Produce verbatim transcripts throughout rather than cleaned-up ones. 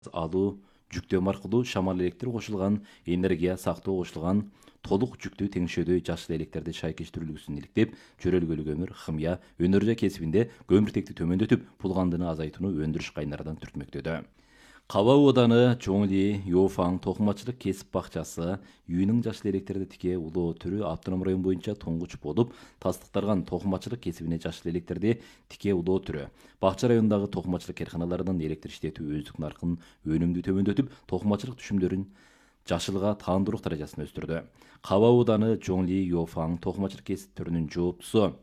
алуу жүктөм аркылуу шамал электр кошулган энергия сактоо кошулган толук жүктүү теңшөөдө жашыл электерди шайкештирүүлүгүсүн иликтеп, чөрөлгөлүү көмүр, химия, өнөржай кесибинде көмүртекти төмөндөтүп, булгандыны азайтууну өндүрүш кайнардан түртмөктөдө. Каба ооданы Чоңли, Йофаң токумачылык кесип бакчасы үйүнүн жашыл электерди тике улоо түрү автоном район боюнча тоңгуч болуп, тастыктарган токумачылык кесибине жашыл электерди тике улоо түрү. Бакча районундагы токумачылык кээрканаларынын электр иштетүү өздүк наркын өнүмдүү төмөндөтүп, токумачылык түшүмдөрүн жашылга таандыруу даражасын өстүрдү. Каба ооданы Чоңли, Йофаң токумачылык кесиптеринин жооптусу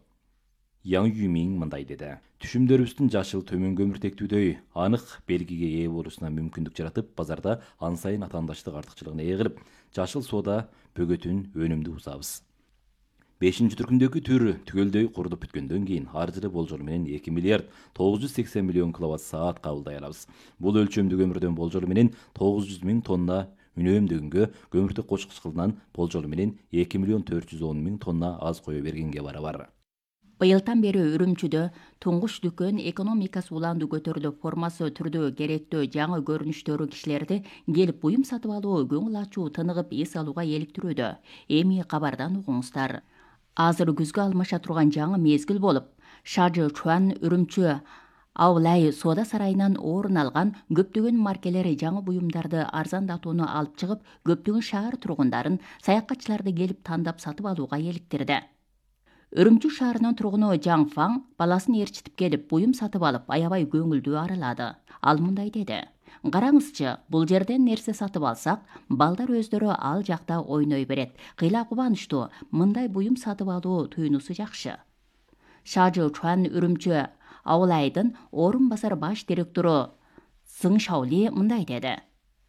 Яң Юмиң мындай деди. Түшүмдөрүбүздүн жашыл төмөн көмүртектүүдөй анык белгиге ээ болуусуна мүмкүндүк жаратып, базарда ан сайын атаандаштык артыкчылыгына ээ кылып, жашыл соода бөгөтүн өнүмдүү узабыз. бешинчи түркүмдөгү түр түгөлдөй курулуп бүткөндөн кийин ар жылы болжол менен эки миллиард тогуз жүз сексен миллион киловатт саат кабылдай алабыз. Бул өлчөмдүү көмүрдөн болжол менен тогуз жүз миң тонна үнөөмдөгөнгө, көмүртек кочкуч кылынан болжол менен эки миллион төрт жүз он миң тонна аз кое бергенге барабар. Быйылдан бери Үрүмчүдө туңгуч дүкөн экономикасы уланды көтөрүлүп, формасы түрдө керектөө жаңы көрүнүштөрү кишилерди келип буюм сатып алуу, көңүл ачуу, тыныгып эс алууга иликтирүүдө. Эми кабардан угуңуздар. Азыр күзгө алмаша турган жаңы мезгил болуп, Шажы Чуан Үрүмчү Аулай соода сарайынан орун алган көптөгөн маркелери жаңы буюмдарды арзандатууну алып чыгып, көптөгөн шаар тургундарын, саякатчыларды келип тандап сатып алууга иликтирди. Үрүмчү шаарынын тургуну Жаң Фаң баласын ээрчитип келип, буюм сатып алып, аябай көңүлдүү арылады. Ал мындай деди. Караңызчы, бул жерден нерсе сатып алсак, балдар өздөрү ал жакта ойной берет. Кыйла кубанычтуу, мындай буюм сатып алуу туюнусу жакшы. Шажы Чуан Үрүмчү Аулайдын орун басар баш директору Сың Шаули мындай деди.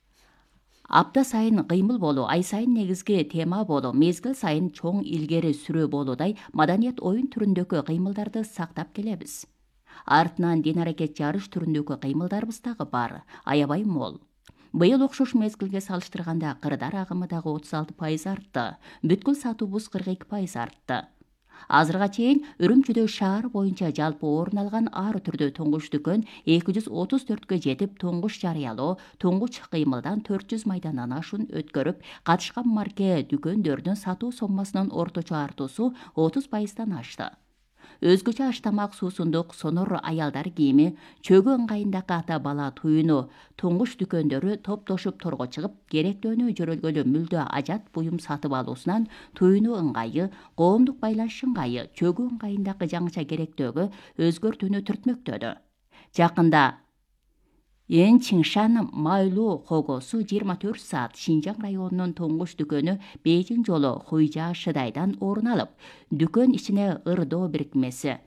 Апта сайын кыймыл болуу, ай сайын негизги тема болуу, мезгил сайын чоң илгери сүрөө болуудай маданият оюн түрүндөгү кыймылдарды сактап келебиз. Артынан дин аракет жарыш түрүндөгү кыймылдарыбыз дагы бар, аябай мол. Быйыл окшош мезгилге салыштырганда кырдар агымы дагы отуз алты пайыз артты, бүткүл сатуубуз кырк эки пайыз артты. Азырга чейин Үрүмчүдө шаар боюнча жалпы орун алган ар түрдүү туңгуч дүкөн эки жүз отуз төрткө жетип, туңгуч жарыялоо, туңгуч кыймылдан төрт жүз майдандан ашуун өткөрүп, катышкан марке дүкөндөрдүн сатуу соммасынын орточо артуусу отуз пайыздан ашты. Өзгөчө аш тамак, суусундук, сонор аялдар кийими, чөгү ыңгайындагы ата бала туюну, туңгуч дүкөндөрү топтошуп торго чыгып, керектөөнү жөрөлгөлө мүлдө ажат буюм сатып алуусунан туюну ыңгайы, коомдук байланыш ыңгайы, чөгү ыңгайындагы жаңыча керектөөгө өзгөртүүнү түртмөктөдү. Жакында Эн Чиншан Майлуу Хогосу жыйырма төрт саат Шинжаң районунун туңгуч дүкөнү Бейжиң жолу Хуйжа Шыдайдан орун алып, дүкөн ичине ырдоо бирикмеси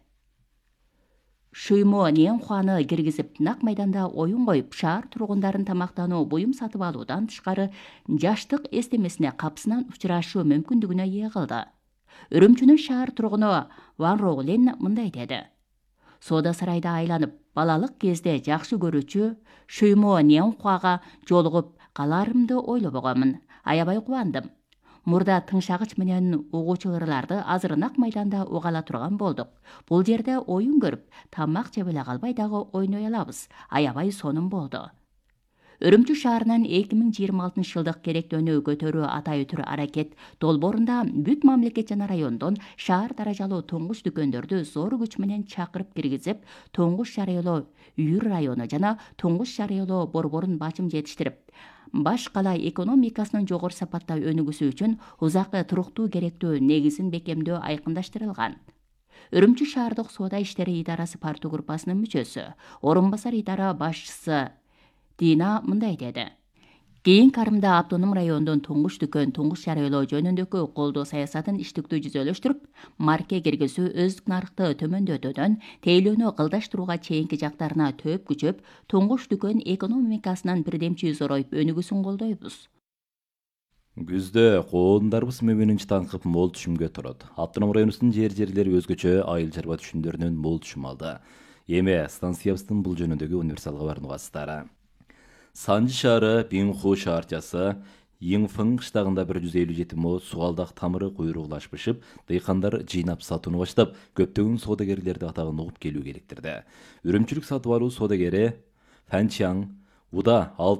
Шуймо Ненхуаны киргизип, нак майданда оюн коюп, шаар тургундарын тамактануу, буюм сатып алуудан тышкары жаштык эстемесине капсынан учурашуу мүмкүндүгүнө ээ кылды. Үрүмчүнүн шаар тургуну Ван Роглин мындай деди. Соода сарайда айланып, балалык кезде жакшы көрүүчү Шуймо Ненхуага жолугуп калаарымды ойлобогомун. Аябай кубандым. Мурда тыңшагыч менен угуучу ырларды азыр нак майданда уга ала турган болдук. Бул жерде оюн көрүп, тамак жеп эле калбай дагы ойной алабыз. Аябай сонун болду. Үрүмчү шаарынын эки миң жыйырма алтынчы жылдык керектөөнү көтөрүү атайы түр аракет долбоорунда бүт мамлекет жана райондон шаар даражалуу туңгуч дүкөндөрдү зор күч менен чакырып киргизип, туңгуч жарыялоо Үйүр району жана туңгуч жарыялоо борборун бачым жетиштирип, баш кала экономикасынын жогору сапатта өнүгүүсү үчүн узаккы туруктуу керектөө негизин бекемдөө айкындаштырылган. Үрүмчү шаардык соода иштери идарасы партия группасынын мүчөсү, орун басар идара башчысы Дина мындай деди. Кийинки арымда автоном райондун туңгуч дүкөн, туңгуч жарыялоо жөнүндөгү колдоо саясатын иштиктүү жүзөлөштүрүп, марке киргизүү, өздүк нарыкты төмөндөтүүдөн тейлөөнү кылдаштырууга чейинки жактарына төөп күчөп, туңгуч дүкөн экономикасынын бирдемчи зороюп өнүгүүсүн колдойбуз. Күздө коомдарыбыз мөмөнүн чытаңкып мол түшүмгө турат. Автоном районубуздун жер-жерлери өзгөчө айыл чарба түшүмдөрүнөн мол түшүм алды. Эми станциябыздын бул жөнүндөгү универсал кабарын угасыздар. Санжы шаары Бинху шаарчасы Йиңфың кыштагында бир жүз элүү жети мо сугалдак тамыры куйругулашпышып, дыйкандар жыйнап сатууну баштап, көптөгөн соодагерлерди атагын угуп келүүгө иликтирди. Үрүмчүлүк сатып алуу соодагери Фанчаң уда